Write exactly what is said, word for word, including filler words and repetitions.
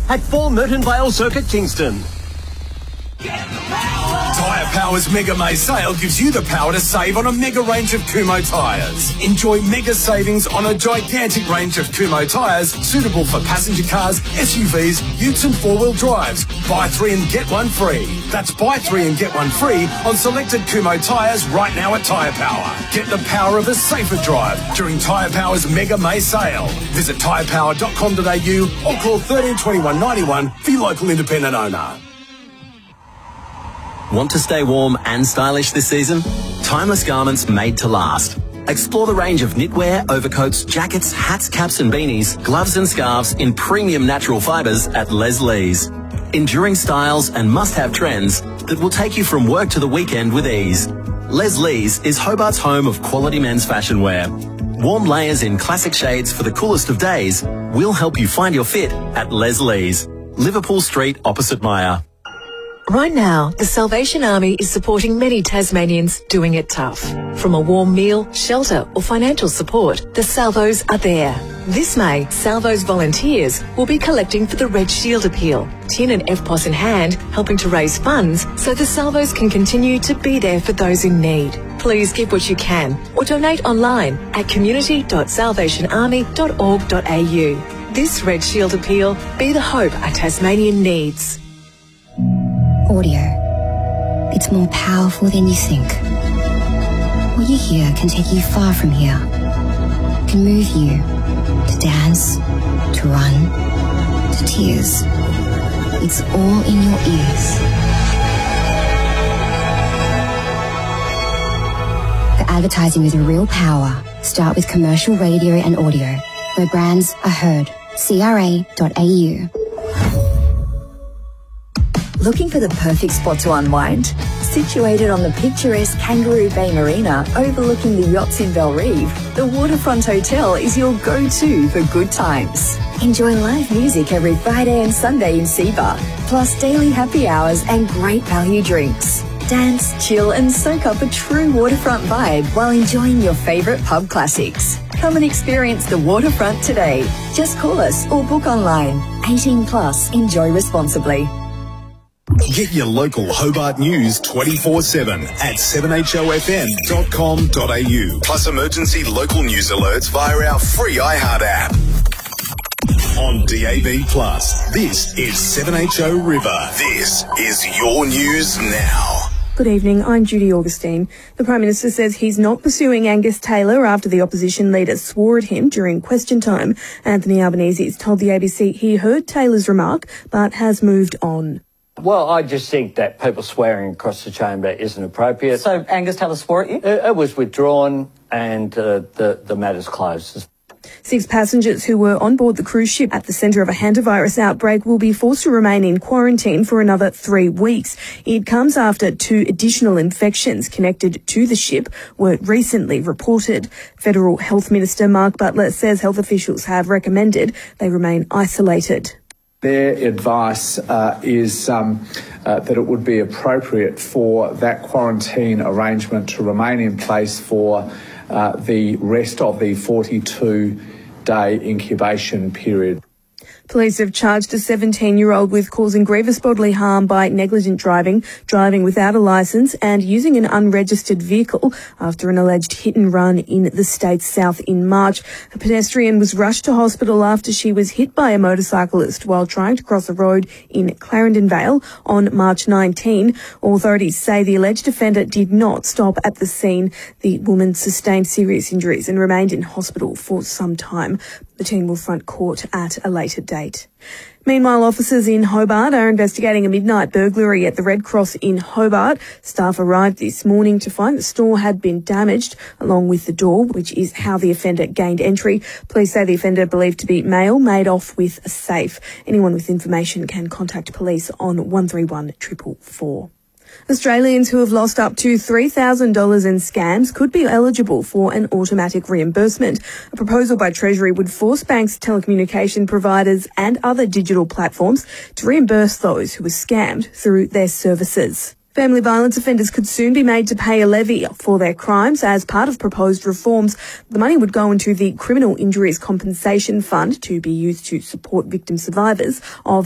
at four Merton Vale Circuit, Kingston. Tyre Power's Mega May sale gives you the power to save on a mega range of Kumho tyres. Enjoy mega savings on a gigantic range of Kumho tyres suitable for passenger cars, S U Vs, utes and four-wheel drives. Buy three and get one free. That's buy three and get one free on selected Kumho tyres right now at Tyre Power. Get the power of a safer drive during Tyre Power's Mega May sale. Visit tyre power dot com dot a u or call one three two one nine one for your local independent owner. Want to stay warm and stylish this season? Timeless garments made to last. Explore the range of knitwear, overcoats, jackets, hats, caps and beanies, gloves and scarves in premium natural fibres at Les Lees. Enduring styles and must-have trends that will take you from work to the weekend with ease. Les Lees is Hobart's home of quality men's fashion wear. Warm layers in classic shades for the coolest of days will help you find your fit at Les Lees, Liverpool Street opposite Myer. Right now, the Salvation Army is supporting many Tasmanians doing it tough. From a warm meal, shelter or financial support, the Salvos are there. This May, Salvos volunteers will be collecting for the Red Shield Appeal, tin and F P O S in hand, helping to raise funds so the Salvos can continue to be there for those in need. Please give what you can or donate online at community dot salvation army dot org dot a u. This Red Shield Appeal, be the hope a Tasmanian needs. Audio. It's more powerful than you think. What you hear can take you far from here. Can move you to dance, to run, to tears. It's all in your ears. The advertising with real power. Start with commercial radio and audio, where brands are heard. C R A dot a u. Looking for the perfect spot to unwind? Situated on the picturesque Kangaroo Bay Marina overlooking the yachts in Belrive, the Waterfront Hotel is your go-to for good times. Enjoy live music every Friday and Sunday in Seabar, plus daily happy hours and great value drinks. Dance, chill and soak up a true waterfront vibe while enjoying your favourite pub classics. Come and experience the Waterfront today. Just call us or book online. eighteen plus, enjoy responsibly. Get your local Hobart news twenty-four seven at seven h o f m dot com dot a u. Plus emergency local news alerts via our free iHeart app. On D A B plus, this is seven H O River. This is your news now. Good evening, I'm Judy Augustine. The Prime Minister says he's not pursuing Angus Taylor after the opposition leader swore at him during question time. Anthony Albanese has told the A B C he heard Taylor's remark but has moved on. Well, I just think that people swearing across the chamber isn't appropriate. So Angus Taylor swore at you? It, it was withdrawn and uh, the, the matter's closed. Six passengers who were on board the cruise ship at the centre of a hantavirus outbreak will be forced to remain in quarantine for another three weeks. It comes after two additional infections connected to the ship were recently reported. Federal Health Minister Mark Butler says health officials have recommended they remain isolated. Their advice uh, is um, uh, that it would be appropriate for that quarantine arrangement to remain in place for uh, the rest of the forty-two day incubation period. Police have charged a seventeen-year-old with causing grievous bodily harm by negligent driving, driving without a licence and using an unregistered vehicle after an alleged hit and run in the state's south in March. A pedestrian was rushed to hospital after she was hit by a motorcyclist while trying to cross a road in Clarendon Vale on March nineteenth. Authorities say the alleged offender did not stop at the scene. The woman sustained serious injuries and remained in hospital for some time. The team will front court at a later date. Meanwhile, officers in Hobart are investigating a midnight burglary at the Red Cross in Hobart. Staff arrived this morning to find the store had been damaged, along with the door, which is how the offender gained entry. Police say the offender, believed to be male, made off with a safe. Anyone with information can contact police on one three one four four four. Australians who have lost up to three thousand dollars in scams could be eligible for an automatic reimbursement. A proposal by Treasury would force banks, telecommunication providers and other digital platforms to reimburse those who were scammed through their services. Family violence offenders could soon be made to pay a levy for their crimes as part of proposed reforms. The money would go into the Criminal Injuries Compensation Fund to be used to support victim survivors of